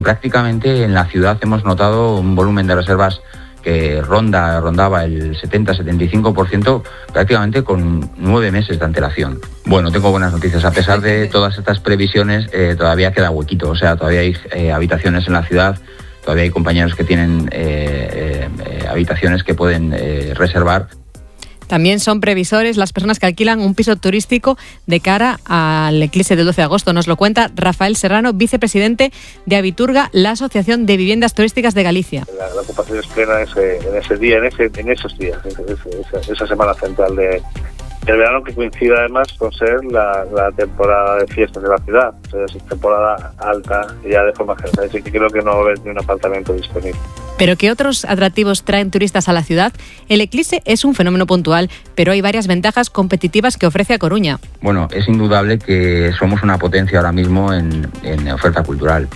Prácticamente en la ciudad hemos notado un volumen de reservas que rondaba el 70-75%, prácticamente con 9 meses de antelación. Bueno, tengo buenas noticias. A pesar de todas estas previsiones, todavía queda huequito. O sea, todavía hay habitaciones en la ciudad, todavía hay compañeros que tienen habitaciones que pueden reservar. También son previsores las personas que alquilan un piso turístico de cara al eclipse del 12 de agosto. Nos lo cuenta Rafael Serrano, vicepresidente de Abiturga, la Asociación de Viviendas Turísticas de Galicia. La ocupación es plena en esos días, esa semana central del verano, que coincide además con ser la temporada de fiestas de la ciudad. O sea, es temporada alta ya de forma general, así que creo que no va a haber ni un apartamento disponible. ¿Pero qué otros atractivos traen turistas a la ciudad? El eclipse es un fenómeno puntual, pero hay varias ventajas competitivas que ofrece A Coruña. Bueno, es indudable que somos una potencia ahora mismo en oferta cultural.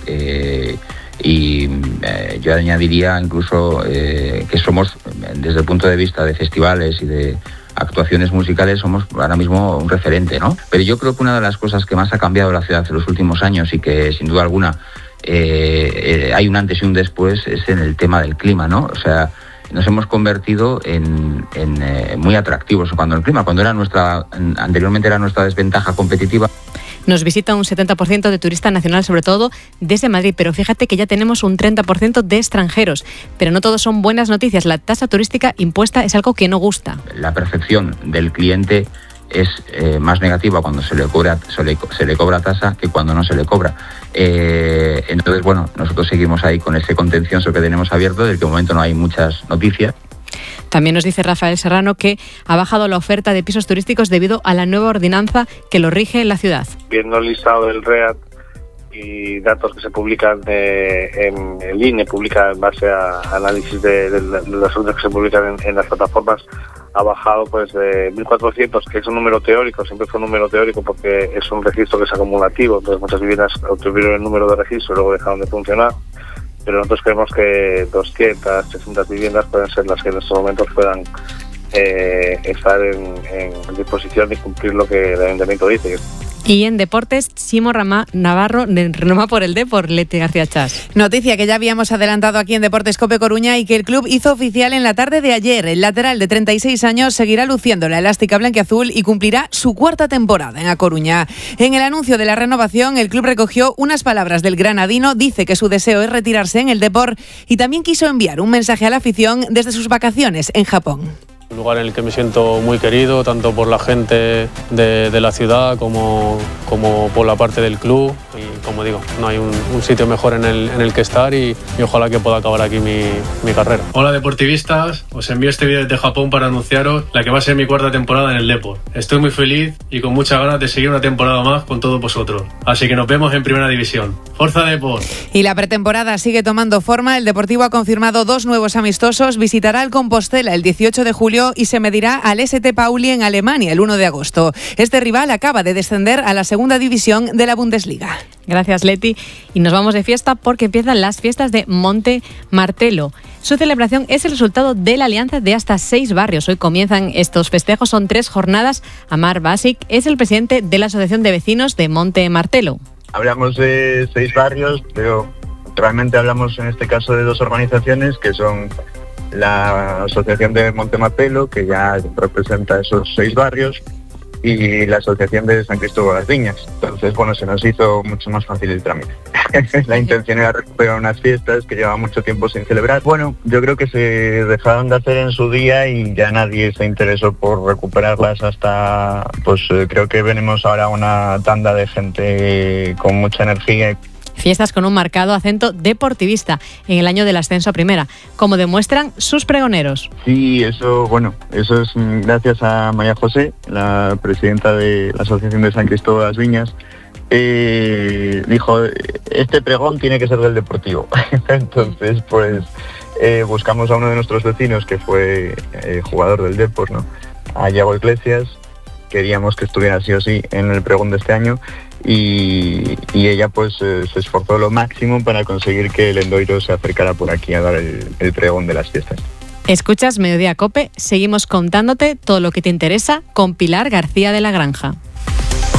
Yo añadiría incluso que somos, desde el punto de vista de festivales y de actuaciones musicales, somos ahora mismo un referente, ¿no? Pero yo creo que una de las cosas que más ha cambiado la ciudad en los últimos años y que sin duda alguna hay un antes y un después es en el tema del clima, ¿no? O sea, nos hemos convertido en muy atractivos cuando el clima, anteriormente era nuestra desventaja competitiva. Nos visita un 70% de turista nacional, sobre todo desde Madrid, pero fíjate que ya tenemos un 30% de extranjeros. Pero no todos son buenas noticias. La tasa turística impuesta es algo que no gusta. La percepción del cliente es más negativa cuando se le cobra tasa que cuando no se le cobra. Entonces, bueno, nosotros seguimos ahí con ese contencioso que tenemos abierto, del que de momento no hay muchas noticias. También nos dice Rafael Serrano que ha bajado la oferta de pisos turísticos debido a la nueva ordenanza que lo rige en la ciudad. Viendo el listado del REAT y datos que se publican en el INE, publica en base a análisis de los asuntos que se publican en las plataformas, ha bajado pues de 1.400, que es un número teórico, siempre fue un número teórico porque es un registro que es acumulativo, entonces muchas viviendas obtuvieron el número de registro y luego dejaron de funcionar. Pero nosotros creemos que 200, 300 viviendas pueden ser las que en estos momentos puedan estar en disposición de cumplir lo que el Ayuntamiento dice. Y en deportes, Simo Navarro renova por el Depor, Leti García Chas. Noticia que ya habíamos adelantado aquí en Deportes Cope Coruña y que el club hizo oficial en la tarde de ayer. El lateral de 36 años seguirá luciendo la elástica blanquiazul y cumplirá su 4ª temporada en A Coruña. En el anuncio de la renovación, el club recogió unas palabras del granadino, dice que su deseo es retirarse en el Depor y también quiso enviar un mensaje a la afición desde sus vacaciones en Japón. Un lugar en el que me siento muy querido, tanto por la gente de la ciudad como por la parte del club. Y como digo, no hay un sitio mejor en el que estar y ojalá que pueda acabar aquí mi carrera. Hola deportivistas, os envío este vídeo desde Japón para anunciaros la que va a ser mi 4ª temporada en el Depor. Estoy muy feliz y con muchas ganas de seguir una temporada más con todos vosotros. Así que nos vemos en Primera División. ¡Forza Depor! Y la pretemporada sigue tomando forma. El Deportivo ha confirmado 2 nuevos amistosos. Visitará el Compostela el 18 de julio y se medirá al St. Pauli en Alemania el 1 de agosto. Este rival acaba de descender a la 2ª división de la Bundesliga. Gracias, Leti. Y nos vamos de fiesta porque empiezan las fiestas de Monte Martelo. Su celebración es el resultado de la alianza de hasta 6 barrios. Hoy comienzan estos festejos, son 3 jornadas. Amar Basic es el presidente de la Asociación de Vecinos de Monte Martelo. Hablamos de 6 barrios, pero realmente hablamos en este caso de 2 organizaciones que son la Asociación de Monte Martelo, que ya representa esos 6 barrios, y la Asociación de San Cristóbal de las Viñas. Entonces, bueno, se nos hizo mucho más fácil el trámite. La intención era recuperar unas fiestas que llevaban mucho tiempo sin celebrar. Bueno, yo creo que se dejaron de hacer en su día y ya nadie se interesó por recuperarlas hasta, pues creo que venimos ahora una tanda de gente con mucha energía. Fiestas con un marcado acento deportivista en el año del ascenso a primera, como demuestran sus pregoneros. Sí, eso es gracias a María José, la presidenta de la Asociación de San Cristóbal de las Viñas. Dijo, este pregón tiene que ser del Deportivo. Entonces, pues buscamos a uno de nuestros vecinos que fue jugador del Depor, ¿no? A Iago Iglesias. Queríamos que estuviera sí o sí en el pregón de este año. Y ella pues se esforzó lo máximo para conseguir que el Endoiro se acercara por aquí a dar el pregón de las fiestas. Escuchas Mediodía Cope, seguimos contándote todo lo que te interesa con Pilar García de la Granja.